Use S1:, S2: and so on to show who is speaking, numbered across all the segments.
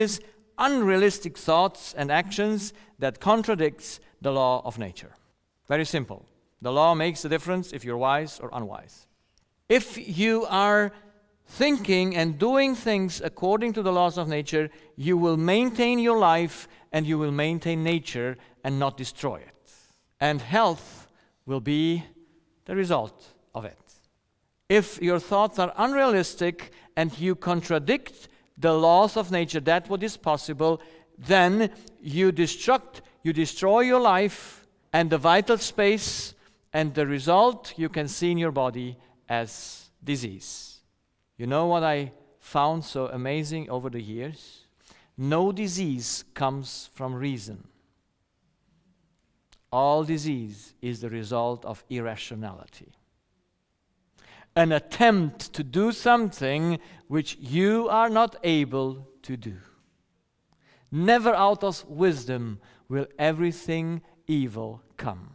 S1: is unrealistic thoughts and actions that contradicts the law of nature. Very simple. The law makes the difference if you're wise or unwise. If you are thinking and doing things according to the laws of nature, you will maintain your life and you will maintain nature and not destroy it. And health will be the result of it. If your thoughts are unrealistic and you contradict the laws of nature, that what is possible, then you destroy your life and the vital space, and the result you can see in your body as disease. You know what I found so amazing over the years? No disease comes from reason. All disease is the result of irrationality. An attempt to do something which you are not able to do. Never out of wisdom will everything evil come.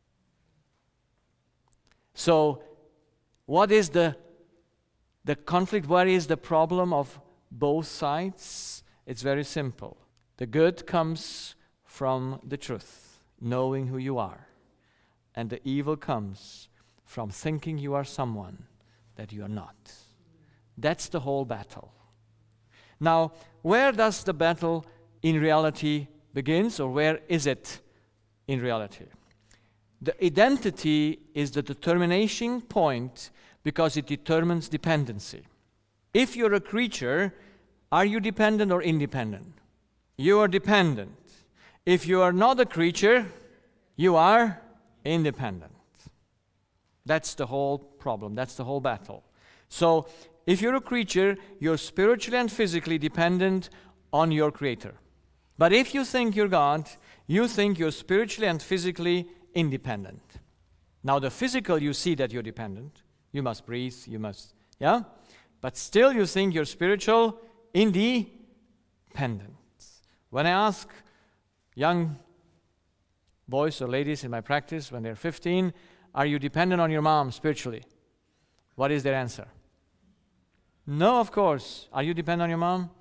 S1: So, what is the conflict? Where is the problem of both sides? It's very simple. The good comes from the truth, knowing who you are. And the evil comes from thinking you are someone that you are not. That's the whole battle. Now, where does the battle in reality begins, or where is it in reality? The identity is the determination point because it determines dependency. If you're a creature, are you dependent or independent? You are dependent. If you are not a creature, you are independent. That's the whole problem. That's the whole battle. So, if you're a creature, you're spiritually and physically dependent on your Creator. But if you think you're God, you think you're spiritually and physically independent. Now, the physical, you see that you're dependent. You must breathe, yeah? But still you think you're spiritual independent. When I ask young boys or ladies in my practice when they're 15, are you dependent on your mom spiritually? What is their answer? No, of course. Are you dependent on your mom?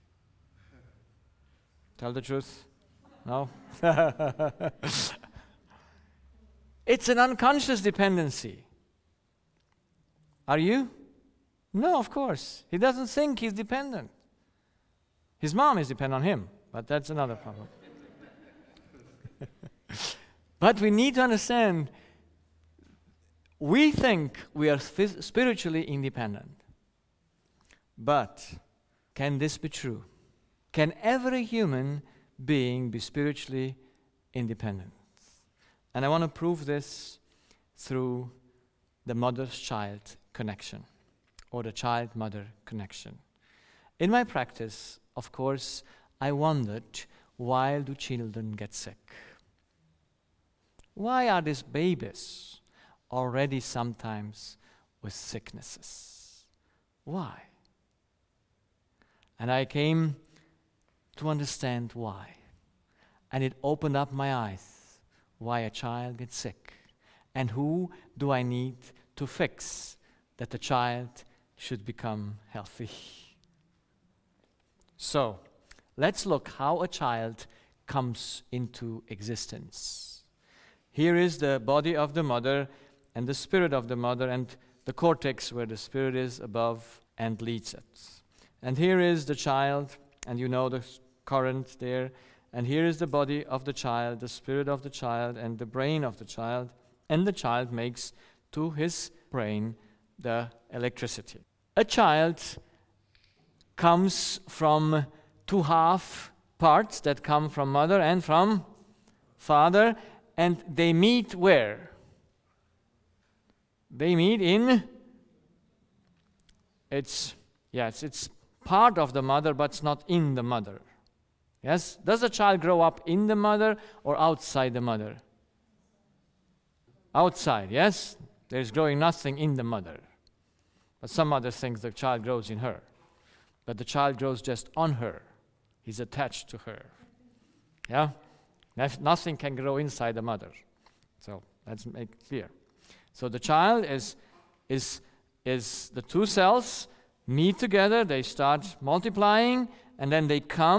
S1: Tell the truth. No? It's an unconscious dependency. Are you? No, of course. He doesn't think he's dependent. His mom is dependent on him, but that's another problem. But we need to understand, we think we are spiritually independent. But can this be true? Can every human being be spiritually independent? And I want to prove this through the mother-child connection, or the child-mother connection. In my practice, of course, I wondered, why do children get sick? Why are these babies already sometimes with sicknesses? Why? And I came to understand why. And it opened up my eyes, why a child gets sick. And who do I need to fix that the child should become healthy? So, let's look how a child comes into existence. Here is the body of the mother and the spirit of the mother and the cortex where the spirit is above and leads it. And here is the child, and you know the current there. And here is the body of the child, the spirit of the child, and the brain of the child. And the child makes to his brain the electricity. A child comes from two half parts that come from mother and from father, and they meet where? They meet in, it's part of the mother, but it's not in the mother. Yes? Does the child grow up in the mother or outside the mother? Outside, yes? There's growing nothing in the mother. But some mothers think the child grows in her. But the child grows just on her. He's attached to her. Yeah? Nothing can grow inside the mother. So let's make it clear. So the child is the two cells meet together, they start multiplying, and then they come